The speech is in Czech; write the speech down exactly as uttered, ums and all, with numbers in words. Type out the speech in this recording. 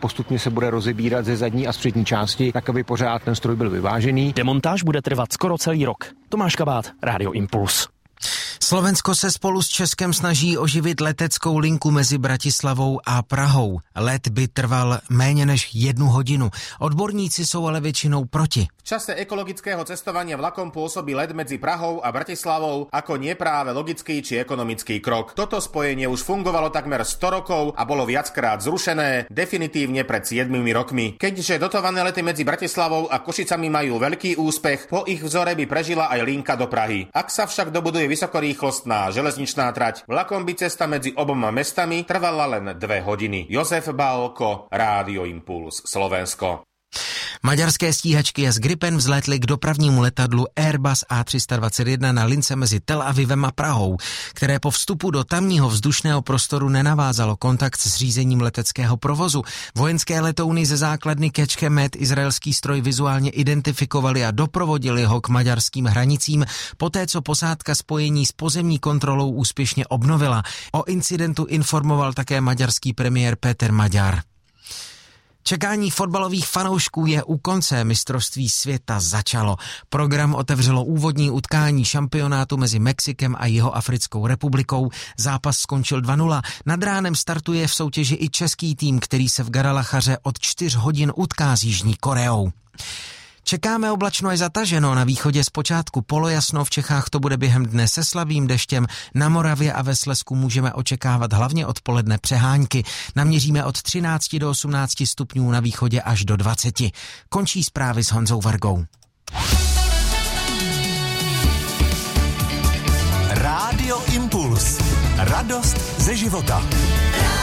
postupně se bude rozebírat ze zadní a z přední části, tak aby pořád ten stroj byl vyvážený. Demontáž bude trvat skoro celý rok. Tomáš Kabát, Rádio Impuls. Slovensko se spolu s Českem snaží oživit leteckou linku mezi Bratislavou a Prahou. Let by trval méně než jednu hodinu. Odborníci jsou ale většinou proti. V čase ekologického cestovania vlakom pôsobí let medzi Prahou a Bratislavou ako nie práve logický či ekonomický krok. Toto spojenie už fungovalo takmer sto rokov a bolo viackrát zrušené, definitívne pred siedmimi rokmi. Keďže dotované lety medzi Bratislavou a Košicami majú veľký úspech, po ich vzore by prežila aj linka do Prahy. Ak sa však dobuduje vysokorýchlostná železničná trať, vlakom by cesta medzi oboma mestami trvala len dve hodiny. Jozef Bálko, Rádio Impuls, Slovensko. Maďarské stíhačky z Gripen vzlétly k dopravnímu letadlu Airbus A tři sta dvacet jedna na lince mezi Tel Avivem a Prahou, které po vstupu do tamního vzdušného prostoru nenavázalo kontakt s řízením leteckého provozu. Vojenské letouny ze základny Kecskemét izraelský stroj vizuálně identifikovali a doprovodili ho k maďarským hranicím, poté co posádka spojení s pozemní kontrolou úspěšně obnovila. O incidentu informoval také maďarský premiér Péter Maďar. Čekání fotbalových fanoušků je u konce, mistrovství světa začalo. Program otevřelo úvodní utkání šampionátu mezi Mexikem a Jihoafrickou republikou. Zápas skončil dva nula. Nad ránem startuje v soutěži i český tým, který se v Guadalajaře od čtyř hodin utká s Jižní Koreou. Čekáme oblačno až zataženo, na východě zpočátku polojasno, v Čechách to bude během dne se slabým deštěm, na Moravě a ve Slezsku můžeme očekávat hlavně odpoledne přehánky. Naměříme od třinácti do osmnácti stupňů, na východě až do dvaceti. Končí zprávy s Honzou Vargou. Rádio Impuls. Radost ze života.